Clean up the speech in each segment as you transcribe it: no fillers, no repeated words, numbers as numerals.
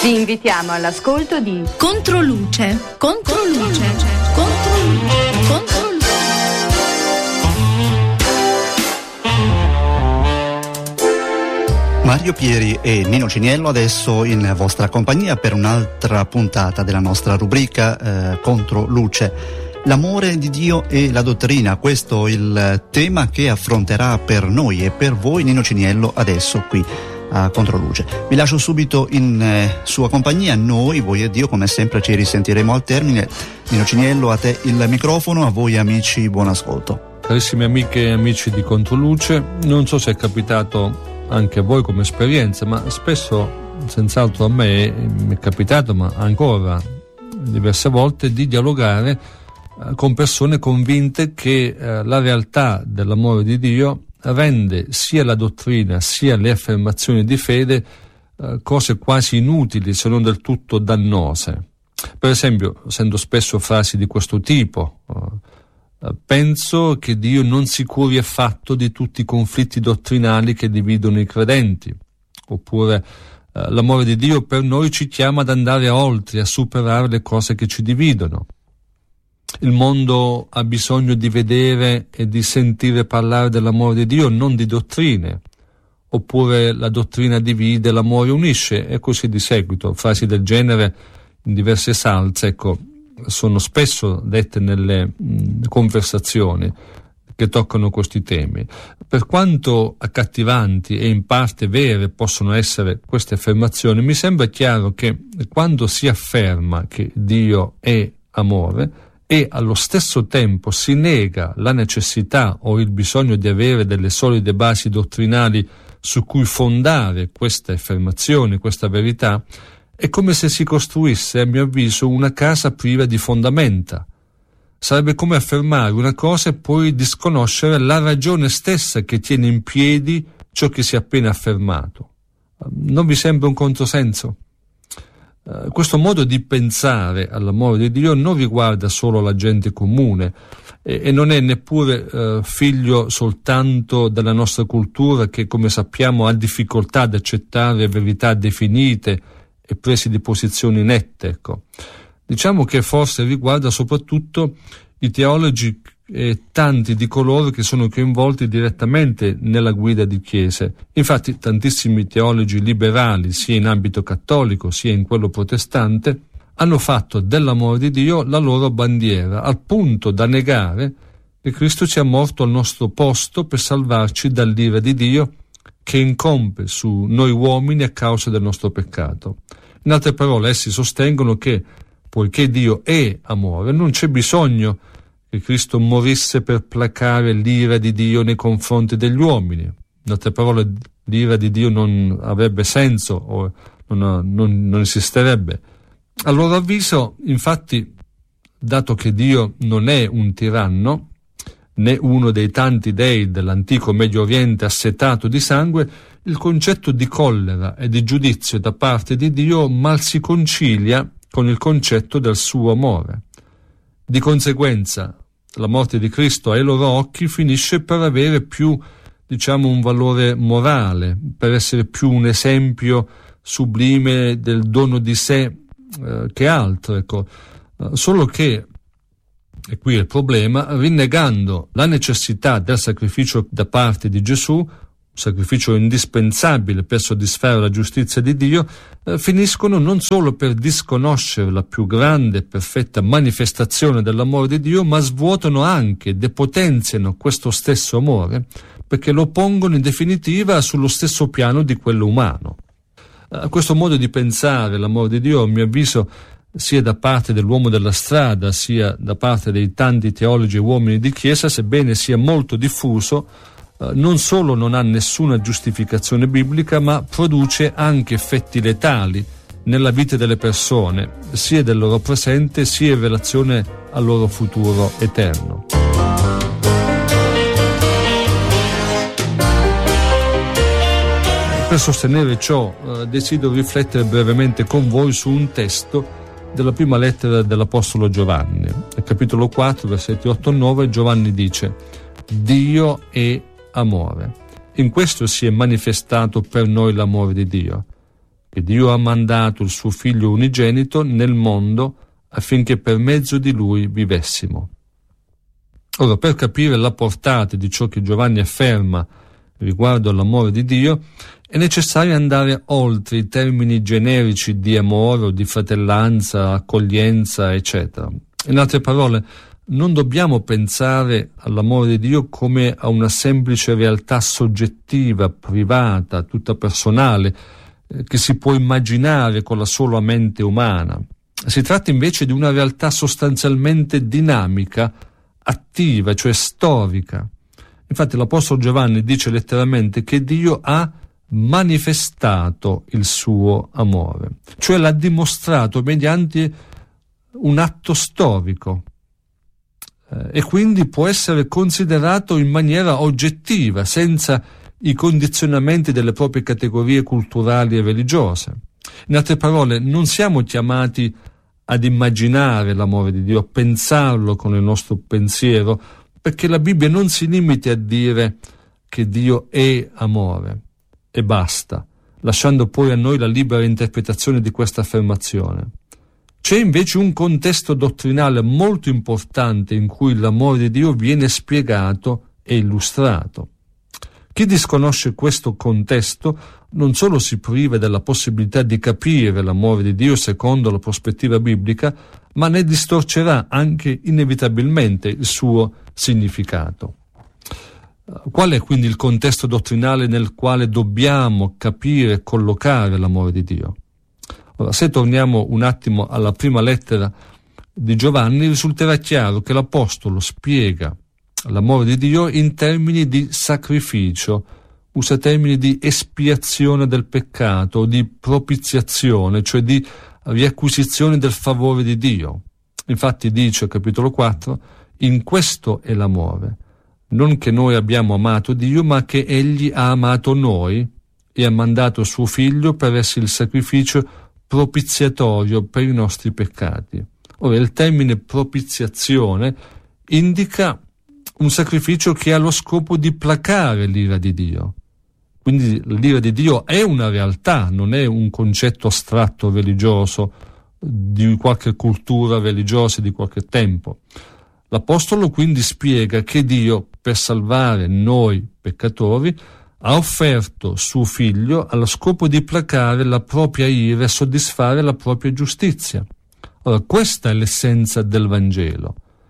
Vi invitiamo all'ascolto di Controluce, Controluce, Controluce, Controluce. Mario Pieri e Nino Ciniello adesso in vostra compagnia per un'altra puntata della nostra rubrica Controluce. L'amore di Dio e la dottrina, questo è il tema che affronterà per noi e per voi Nino Ciniello adesso qui a Controluce. Vi lascio subito in sua compagnia, noi, voi e Dio, come sempre ci risentiremo al termine. Nino Ciniello, a te il microfono, a voi amici buon ascolto. Carissime amiche e amici di Controluce, non so se è capitato anche a voi come esperienza, ma spesso, senz'altro a me mi è capitato, ma ancora diverse volte, di dialogare con persone convinte che la realtà dell'amore di Dio rende sia la dottrina sia le affermazioni di fede cose quasi inutili, se non del tutto dannose. Per esempio, sento spesso frasi di questo tipo: penso che Dio non si curi affatto di tutti i conflitti dottrinali che dividono i credenti. Oppure l'amore di Dio per noi ci chiama ad andare oltre, a superare le cose che ci dividono. Il mondo ha bisogno di vedere e di sentire parlare dell'amore di Dio, non di dottrine. Oppure la dottrina divide, l'amore unisce, e così di seguito. Frasi del genere in diverse salse, sono spesso dette nelle conversazioni che toccano questi temi. Per quanto accattivanti e in parte vere possono essere queste affermazioni, mi sembra chiaro che quando si afferma che Dio è amore e allo stesso tempo si nega la necessità o il bisogno di avere delle solide basi dottrinali su cui fondare queste affermazioni, questa verità, è come se si costruisse, a mio avviso, una casa priva di fondamenta. Sarebbe come affermare una cosa e poi disconoscere la ragione stessa che tiene in piedi ciò che si è appena affermato. Non vi sembra un controsenso? Questo modo di pensare all'amore di Dio non riguarda solo la gente comune e non è neppure figlio soltanto della nostra cultura, che, come sappiamo, ha difficoltà ad accettare verità definite e prese di posizioni nette. Diciamo che forse riguarda soprattutto i teologi e tanti di coloro che sono coinvolti direttamente nella guida di chiese. Infatti tantissimi teologi liberali, sia in ambito cattolico sia in quello protestante, hanno fatto dell'amore di Dio la loro bandiera, al punto da negare che Cristo sia morto al nostro posto per salvarci dall'ira di Dio che incombe su noi uomini a causa del nostro peccato. In altre parole, essi sostengono che, poiché Dio è amore, non c'è bisogno che Cristo morisse per placare l'ira di Dio nei confronti degli uomini. In altre parole, l'ira di Dio non avrebbe senso o non esisterebbe. A loro avviso, infatti, dato che Dio non è un tiranno, né uno dei tanti dei dell'antico Medio Oriente assetato di sangue, il concetto di collera e di giudizio da parte di Dio mal si concilia con il concetto del suo amore. Di conseguenza, la morte di Cristo ai loro occhi finisce per avere più, un valore morale, per essere più un esempio sublime del dono di sé che altro. Solo che, e qui è il problema, rinnegando la necessità del sacrificio da parte di Gesù, sacrificio indispensabile per soddisfare la giustizia di Dio, finiscono non solo per disconoscere la più grande e perfetta manifestazione dell'amore di Dio, ma svuotano anche, depotenziano questo stesso amore, perché lo pongono in definitiva sullo stesso piano di quello umano. Questo modo di pensare l'amore di Dio, a mio avviso, sia da parte dell'uomo della strada, sia da parte dei tanti teologi e uomini di chiesa, sebbene sia molto diffuso, non solo non ha nessuna giustificazione biblica, ma produce anche effetti letali nella vita delle persone, sia del loro presente sia in relazione al loro futuro eterno. Per sostenere ciò, desidero riflettere brevemente con voi su un testo della prima lettera dell'Apostolo Giovanni. Nel capitolo 4, versetti 8-9, Giovanni dice: Dio è amore. In questo si è manifestato per noi l'amore di Dio, che Dio ha mandato il suo Figlio unigenito nel mondo affinché per mezzo di Lui vivessimo. Ora, per capire la portata di ciò che Giovanni afferma riguardo all'amore di Dio, è necessario andare oltre i termini generici di amore o di fratellanza, accoglienza, eccetera. In altre parole, non dobbiamo pensare all'amore di Dio come a una semplice realtà soggettiva, privata, tutta personale, che si può immaginare con la sola mente umana. Si tratta invece di una realtà sostanzialmente dinamica, attiva, cioè storica. Infatti l'Apostolo Giovanni dice letteralmente che Dio ha manifestato il suo amore, cioè l'ha dimostrato mediante un atto storico, e quindi può essere considerato in maniera oggettiva, senza i condizionamenti delle proprie categorie culturali e religiose. In altre parole, non siamo chiamati ad immaginare l'amore di Dio, a pensarlo con il nostro pensiero, perché la Bibbia non si limita a dire che Dio è amore e basta, lasciando poi a noi la libera interpretazione di questa affermazione. C'è invece un contesto dottrinale molto importante in cui l'amore di Dio viene spiegato e illustrato. Chi disconosce questo contesto non solo si priva della possibilità di capire l'amore di Dio secondo la prospettiva biblica, ma ne distorcerà anche inevitabilmente il suo significato. Qual è quindi il contesto dottrinale nel quale dobbiamo capire e collocare l'amore di Dio? Ora, se torniamo un attimo alla prima lettera di Giovanni, risulterà chiaro che l'Apostolo spiega l'amore di Dio in termini di sacrificio, usa termini di espiazione del peccato, di propiziazione, cioè di riacquisizione del favore di Dio. Infatti dice, capitolo 4, in questo è l'amore, non che noi abbiamo amato Dio, ma che Egli ha amato noi e ha mandato suo Figlio per essere il sacrificio propiziatorio per i nostri peccati. Ora, il termine propiziazione indica un sacrificio che ha lo scopo di placare l'ira di Dio. Quindi l'ira di Dio è una realtà, non è un concetto astratto religioso di qualche cultura religiosa di qualche tempo. L'Apostolo quindi spiega che Dio, per salvare noi peccatori, ha offerto suo Figlio allo scopo di placare la propria ira e soddisfare la propria giustizia. Ora, questa è l'essenza del Vangelo.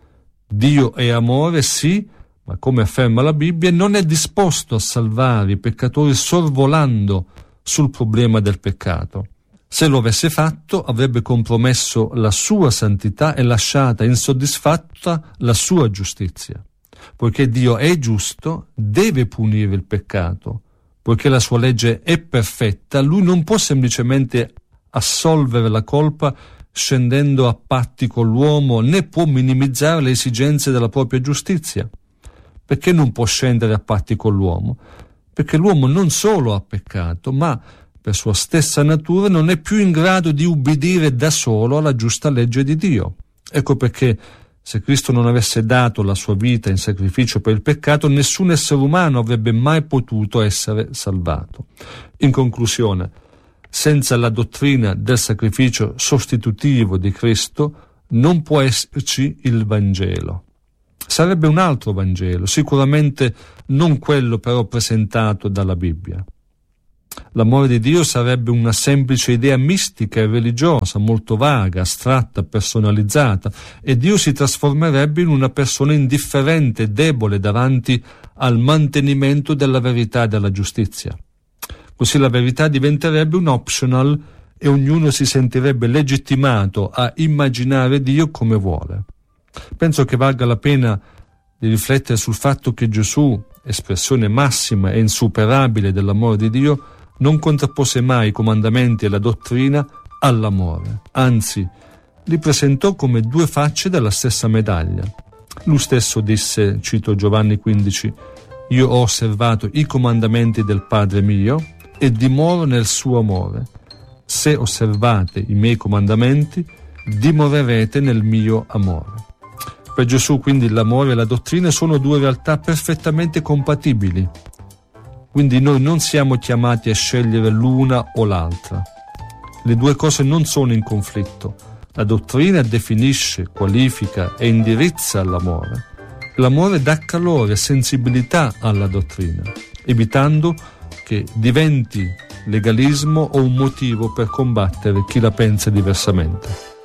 Dio è amore, sì, ma come afferma la Bibbia, non è disposto a salvare i peccatori sorvolando sul problema del peccato. Se lo avesse fatto, avrebbe compromesso la sua santità e lasciata insoddisfatta la sua giustizia. Poiché Dio è giusto, deve punire il peccato. Poiché la sua legge è perfetta, Lui non può semplicemente assolvere la colpa scendendo a patti con l'uomo, né può minimizzare le esigenze della propria giustizia. Perché non può scendere a patti con l'uomo? Perché l'uomo non solo ha peccato, ma per sua stessa natura non è più in grado di ubbidire da solo alla giusta legge di Dio. Ecco perché se Cristo non avesse dato la sua vita in sacrificio per il peccato, nessun essere umano avrebbe mai potuto essere salvato. In conclusione, senza la dottrina del sacrificio sostitutivo di Cristo non può esserci il Vangelo. Sarebbe un altro Vangelo, sicuramente non quello però presentato dalla Bibbia. L'amore di Dio sarebbe una semplice idea mistica e religiosa, molto vaga, astratta, personalizzata, e Dio si trasformerebbe in una persona indifferente e debole davanti al mantenimento della verità e della giustizia. Così la verità diventerebbe un optional e ognuno si sentirebbe legittimato a immaginare Dio come vuole. Penso che valga la pena di riflettere sul fatto che Gesù, espressione massima e insuperabile dell'amore di Dio, non contrappose mai i comandamenti e la dottrina all'amore, anzi li presentò come due facce della stessa medaglia. Lui stesso disse, cito Giovanni 15, «Io ho osservato i comandamenti del Padre mio e dimoro nel suo amore. Se osservate i miei comandamenti, dimorerete nel mio amore». Per Gesù quindi l'amore e la dottrina sono due realtà perfettamente compatibili. Quindi noi non siamo chiamati a scegliere l'una o l'altra. Le due cose non sono in conflitto. La dottrina definisce, qualifica e indirizza l'amore. L'amore dà calore e sensibilità alla dottrina, evitando che diventi legalismo o un motivo per combattere chi la pensa diversamente.